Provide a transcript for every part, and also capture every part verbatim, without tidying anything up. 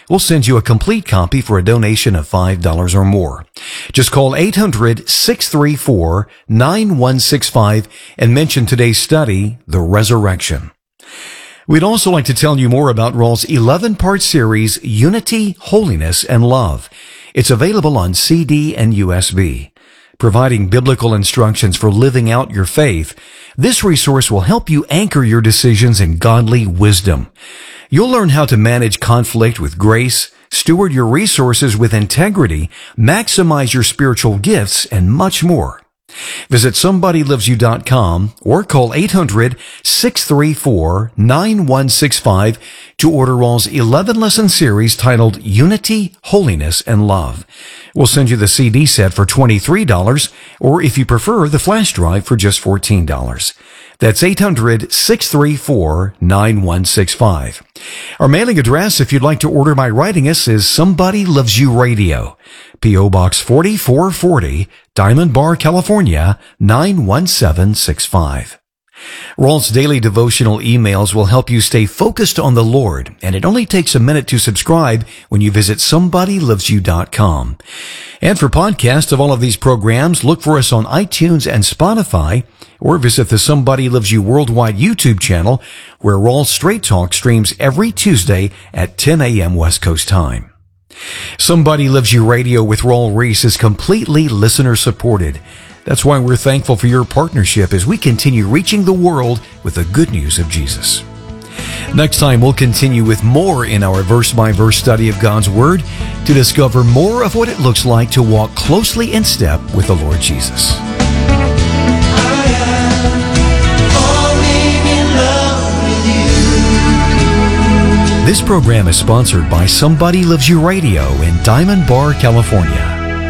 We'll send you a complete copy for a donation of five dollars or more. Just call eight hundred, six three four, nine one six five and mention today's study, The Resurrection. We'd also like to tell you more about Raul's eleven-part series, Unity, Holiness, and Love. It's available on C D and U S B. Providing biblical instructions for living out your faith, this resource will help you anchor your decisions in godly wisdom. You'll learn how to manage conflict with grace, steward your resources with integrity, maximize your spiritual gifts, and much more. Visit somebody lives you dot com or call eight hundred, six three four, nine one six five to order Raul's eleven-lesson series titled Unity, Holiness, and Love. We'll send you the C D set for twenty-three dollars, or if you prefer, the flash drive for just fourteen dollars. That's eight hundred, six three four, nine one six five. Our mailing address, if you'd like to order by writing us, is Somebody Loves You Radio, P O Box forty-four forty, Diamond Bar, California, nine one seven six five. Raul's daily devotional emails will help you stay focused on the Lord, and it only takes a minute to subscribe when you visit somebody lives you dot com. And for podcasts of all of these programs, look for us on iTunes and Spotify, or visit the Somebody Loves You Worldwide YouTube channel, where Raul Straight Talk streams every Tuesday at ten a.m. West Coast time. Somebody Loves You Radio with Raul Ries is completely listener-supported. That's why we're thankful for your partnership as we continue reaching the world with the good news of Jesus. Next time, we'll continue with more in our verse-by-verse study of God's Word to discover more of what it looks like to walk closely in step with the Lord Jesus. This program is sponsored by Somebody Loves You Radio in Diamond Bar, California.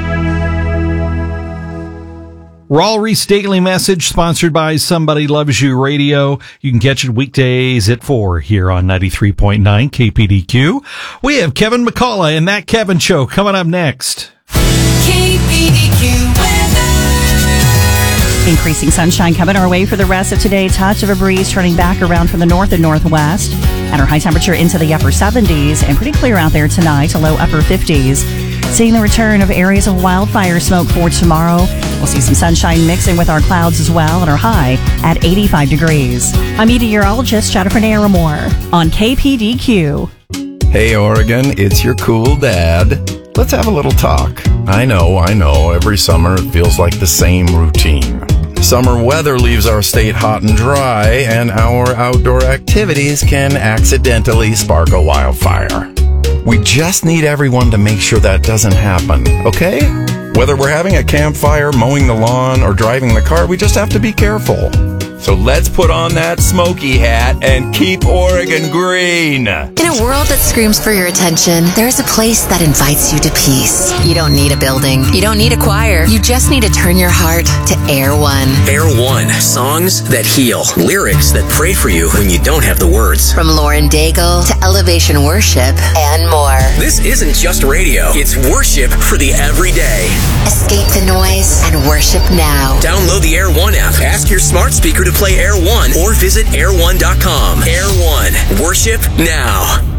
Raul Ries Daily Message, sponsored by Somebody Loves You Radio. You can catch it weekdays at four here on ninety-three point nine K P D Q. We have Kevin McCullough and That Kevin Show coming up next. K P D Q weather. Increasing sunshine coming our way for the rest of today. Touch of a breeze turning back around from the north and northwest. And our high temperature into the upper seventies and pretty clear out there tonight, a low upper fifties. Seeing the return of areas of wildfire smoke for tomorrow. We'll see some sunshine mixing with our clouds as well, and our high at eighty-five degrees. I'm meteorologist Jennifer Naramore on K P D Q. Hey Oregon, it's your cool dad. Let's have a little talk. I know, I know, every summer it feels like the same routine. Summer weather leaves our state hot and dry, and our outdoor activities can accidentally spark a wildfire. We just need everyone to make sure that doesn't happen, okay? Whether we're having a campfire, mowing the lawn, or driving the car, we just have to be careful. So let's put on that smoky hat and keep Oregon green. In a world that screams for your attention, there is a place that invites you to peace. You don't need a building. You don't need a choir. You just need to turn your heart to Air One. Air One, songs that heal, lyrics that pray for you when you don't have the words. From Lauren Daigle to Elevation Worship and more. This isn't just radio. It's worship for the everyday. Escape the noise and worship now. Download the Air One app. Ask your smart speaker to play Air One or visit air one dot com. Air One, worship now.